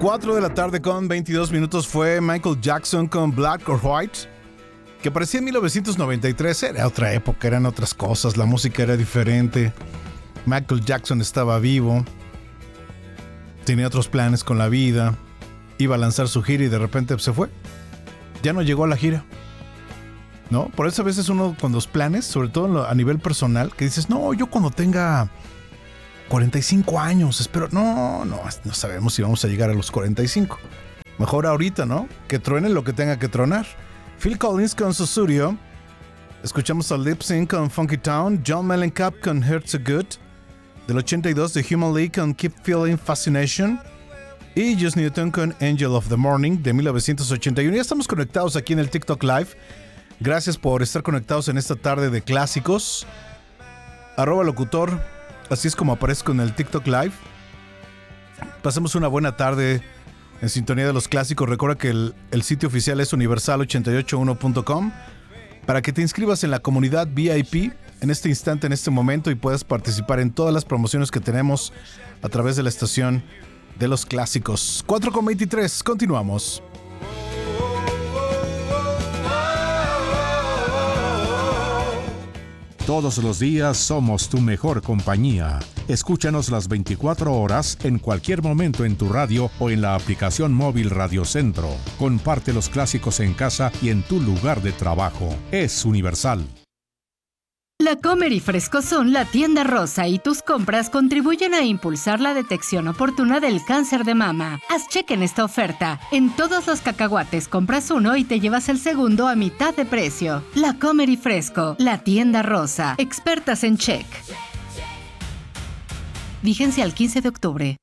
4 de la tarde con 22 minutos fue Michael Jackson con Black or White, que aparecía en 1993. Era otra época, eran otras cosas, la música era diferente. Michael Jackson estaba vivo, tenía otros planes con la vida, iba a lanzar su gira y de repente se fue. Ya no llegó a la gira, ¿no? Por eso a veces uno con los planes, sobre todo a nivel personal, que dices, no, yo cuando tenga 45 años, espero, no sabemos si vamos a llegar a los 45. Mejor ahorita, ¿no? Que truene lo que tenga que tronar. Phil Collins con Susurio. Escuchamos a Lip Sync con Funky Town. John Mellencamp con Hurt So Good. Del 82, The Human League con Keep Feeling Fascination. Y Just Newton con Angel of the Morning de 1981. Ya estamos conectados aquí en el TikTok Live. Gracias por estar conectados en esta tarde de clásicos. @locutor. Así es como aparezco en el TikTok Live. Pasemos una buena tarde en sintonía de los clásicos. Recuerda que el sitio oficial es universal881.com para que te inscribas en la comunidad VIP en este instante, en este momento, y puedas participar en todas las promociones que tenemos a través de la estación de los clásicos. 4:23, continuamos. Todos los días somos tu mejor compañía. Escúchanos las 24 horas en cualquier momento en tu radio o en la aplicación móvil Radio Centro. Comparte los clásicos en casa y en tu lugar de trabajo. Es Universal. La Comer y Fresco son la tienda rosa y tus compras contribuyen a impulsar la detección oportuna del cáncer de mama. Haz cheque en esta oferta. En todos los cacahuates compras uno y te llevas el segundo a mitad de precio. La Comer y Fresco, la tienda rosa. Expertas en check. Vigencia al 15 de octubre.